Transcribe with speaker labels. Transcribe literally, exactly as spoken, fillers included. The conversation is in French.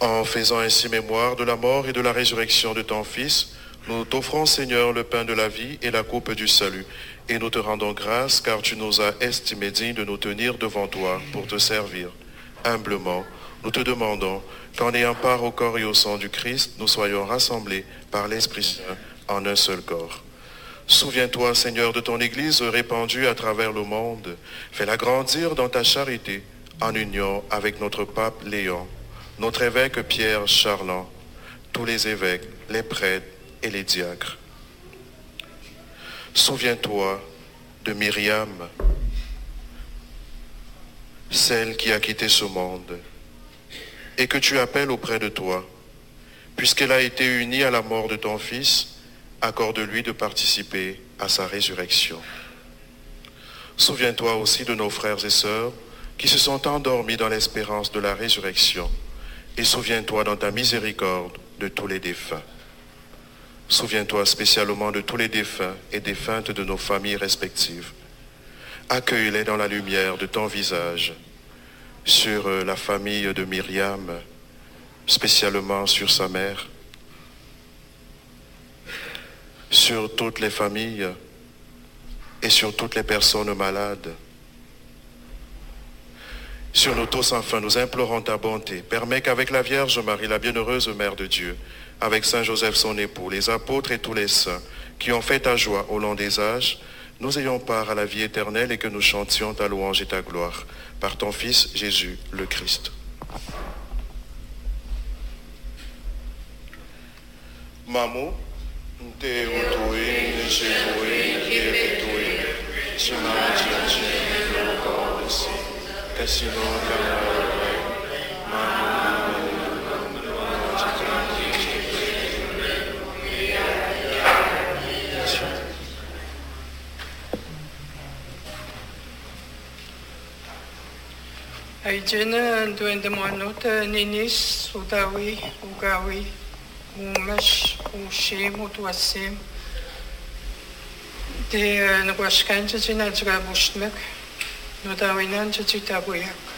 Speaker 1: En faisant ainsi mémoire de la mort et de la résurrection de ton Fils, nous t'offrons, Seigneur, le pain de la vie et la coupe du salut. Et nous te rendons grâce car tu nous as estimés dignes de nous tenir devant toi pour te servir. Humblement, nous te demandons qu'en ayant part au corps et au sang du Christ, nous soyons rassemblés par l'Esprit Saint en un seul corps. Souviens-toi, Seigneur, de ton Église répandue à travers le monde. Fais-la grandir dans ta charité en union avec notre pape Léon, notre évêque Pierre Charland, tous les évêques, les prêtres et les diacres. Souviens-toi de Myriam, celle qui a quitté ce monde, et que tu appelles auprès de toi, puisqu'elle a été unie à la mort de ton Fils, accorde-lui de participer à sa résurrection. Souviens-toi aussi de nos frères et sœurs qui se sont endormis dans l'espérance de la résurrection, et souviens-toi dans ta miséricorde de tous les défunts. Souviens-toi spécialement de tous les défunts et défuntes de nos familles respectives. Accueille-les dans la lumière de ton visage, sur la famille de Myriam, spécialement sur sa mère, sur toutes les familles et sur toutes les personnes malades. Sur nous tous, enfin, nous implorons ta bonté. Permets qu'avec la Vierge Marie, la bienheureuse Mère de Dieu, avec Saint Joseph son époux, les apôtres et tous les saints qui ont fait ta joie au long des âges, nous ayons part à la vie éternelle et que nous chantions ta louange et ta gloire. Par ton Fils Jésus le Christ. Maman, te utui, necevui, kiepetui, simaciaci, locosi, tesino canare, maman,
Speaker 2: Ai jena duende moanota ninis udawi ugawi umash ushim utuasim de nagwashkan jina jga bushmek nudawinan jita buyak